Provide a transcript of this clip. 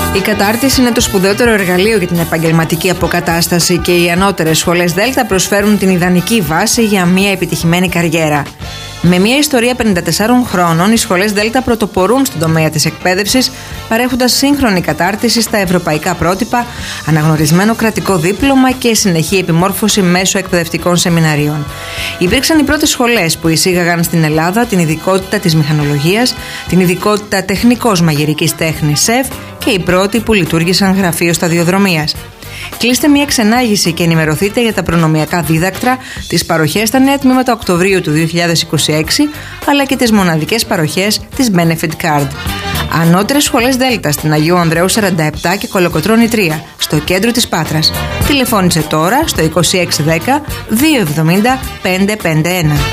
Η κατάρτιση είναι το σπουδαιότερο εργαλείο για την επαγγελματική αποκατάσταση και οι ανώτερες σχολές Δέλτα προσφέρουν την ιδανική βάση για μια επιτυχημένη καριέρα. Με μια ιστορία 54 χρόνων, οι σχολές Δέλτα πρωτοπορούν στον τομέα της εκπαίδευσης, παρέχοντας σύγχρονη κατάρτιση στα ευρωπαϊκά πρότυπα, αναγνωρισμένο κρατικό δίπλωμα και συνεχή επιμόρφωση μέσω εκπαιδευτικών σεμιναρίων. Υπήρξαν οι πρώτες σχολές που εισήγαγαν στην Ελλάδα την ειδικότητα της μηχανολογίας, την ειδικότητα τεχνικός μαγειρικής τέχνης ΣΕΦ και οι πρώτοι που λειτουργήσαν γραφείο σταδιοδρομίας. Κλείστε μια ξενάγηση και ενημερωθείτε για τα προνομιακά δίδακτρα, τις παροχές στα νέα τμήματα Οκτωβρίου του 2026, αλλά και τις μοναδικές παροχές της Benefit Card. Ανώτερες σχολές Δέλτα στην Αγίου Ανδρέου 47 και Κολοκοτρώνη 3, στο κέντρο της Πάτρας. Τηλεφώνησε τώρα στο 2610 270 551.